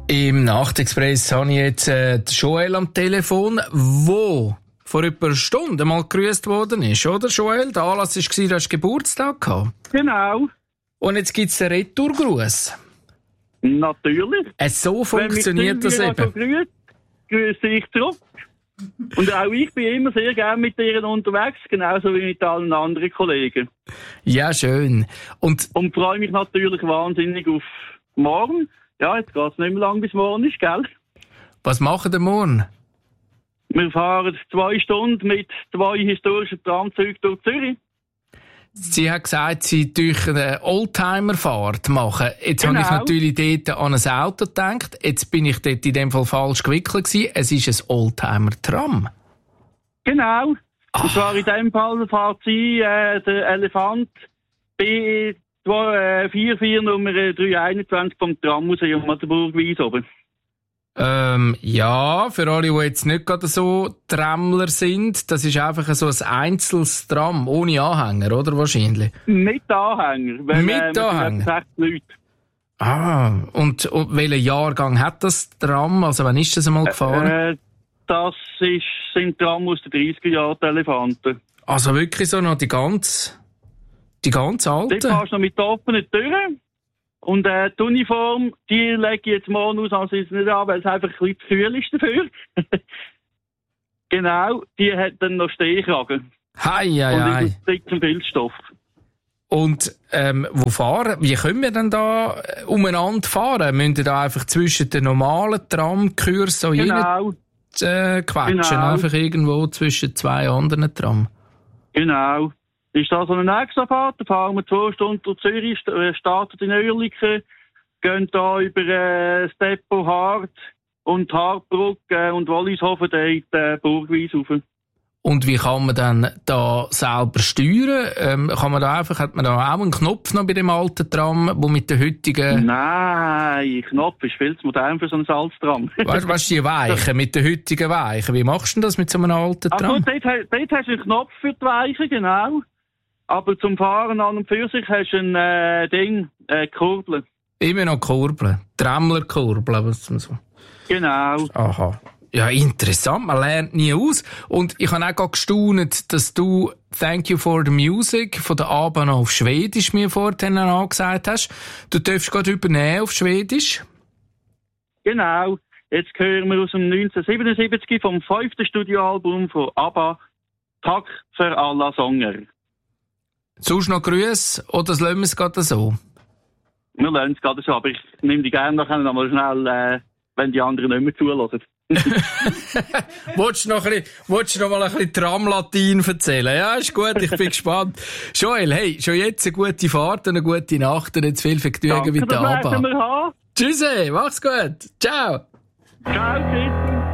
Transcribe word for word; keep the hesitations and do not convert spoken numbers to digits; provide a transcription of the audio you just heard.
Im Nachtexpress habe ich jetzt äh, Joel am Telefon, wo vor etwa einer Stunde mal gegrüßt worden ist, oder Joel? Der Anlass war, du hast Geburtstag gehabt. Genau. Und jetzt gibt es den Retourgruß. Natürlich. Äh, so funktioniert das eben. Wenn mich grüßt, grüße ich zurück. Und auch ich bin immer sehr gerne mit dir unterwegs, genauso wie mit allen anderen Kollegen. Ja, schön. Und, Und freue mich natürlich wahnsinnig auf morgen. Ja, jetzt geht es nicht mehr lang bis morgen ist, gell? Was machen wir morgen? Wir fahren zwei Stunden mit zwei historischen Tramzügen durch Zürich. Sie hat gesagt, sie durch eine Oldtimer-Fahrt machen. Jetzt Genau. habe ich natürlich dort an ein Auto gedacht. Jetzt bin ich dort in dem Fall falsch gewickelt gewesen. Es ist ein Oldtimer-Tram. Genau. Ah. Und zwar in dem Fall fährt sie äh, der Elefant B vier vier Nummer drei einundzwanzig vom Trammuseum an der Burgwies oben. Ähm, ja, für alle, die jetzt nicht gerade so Trämmler sind, das ist einfach so ein einzelnes Tram, ohne Anhänger, oder wahrscheinlich? Mit Anhänger. Weil, Mit äh, wir sind Anhänger? etwa sechs Leute. Ah, und, und welchen Jahrgang hat das Tram? Also wann ist das einmal gefahren? Äh, das ist, sind Tram aus den dreissiger Jahren, die Elefanten. Also wirklich so noch die ganz, die ganz Dort alten? fährst du noch mit offenen Türen. Und äh, die Uniform, die lege ich jetzt morgen aus, also ist nicht an, weil es einfach ein bisschen zu kühl ist dafür. Genau, die hat dann noch Stehkragen. Hei, hei, Und hei. ist dicken Filzstoff. Und ähm, wo fahren? Wie können wir denn da äh, umeinander fahren? Müssen wir da einfach zwischen den normalen Tramkursen so Genau, äh, quetschen? Genau. Einfach irgendwo zwischen zwei anderen Tram? genau. Ist da so eine Extrafahrt, da fahren wir zwei Stunden durch Zürich, st- äh, starten in Oerlikon, gehen da über äh, das Depot Hart und Hartbrück äh, und Wollishofen da in die äh, Burgwies rauf. Und wie kann man dann da selber steuern? Ähm, kann man da einfach, hat man da auch einen Knopf noch bei dem alten Tram, wo mit der heutigen, Nein, Knopf ist viel zu modern für so ein Salztram. weißt, weißt du, die Weichen, mit den heutigen Weichen, wie machst du denn das mit so einem alten Also Tram? dort, ha- dort hast du einen Knopf für die Weichen, genau. Aber zum Fahren an und für sich hast du ein äh, Ding, äh, Kurbel. Immer noch Kurbeln, Trämmlerkurbeln, was man so. Genau. Aha. Ja, interessant, man lernt nie aus. Und ich habe auch gerade gestaunt, dass du Thank You for the Music von der Abend auf Schwedisch mir vorhin angesagt hast. Du darfst gerade übernehmen auf Schwedisch. Genau. Jetzt hören wir aus dem neunzehnhundertsiebenundsiebzig vom fünften Studioalbum von ABBA, Tack für alla Sänger. Sonst noch Grüße oder lassen wir es gerade so? Wir lernen es gerade so, aber ich nehme die gerne nachher noch mal schnell, äh, wenn die anderen nicht mehr zulassen. Wolltest du noch, ein bisschen, willst du noch mal ein bisschen Tramlatin erzählen? Ja, ist gut, ich bin gespannt. Joel, hey, schon jetzt eine gute Fahrt und eine gute Nacht und jetzt viel Vergnügen Danke, mit der das werden ABBA. wir haben. Tschüss, mach's gut. Ciao. Ciao, tschüss.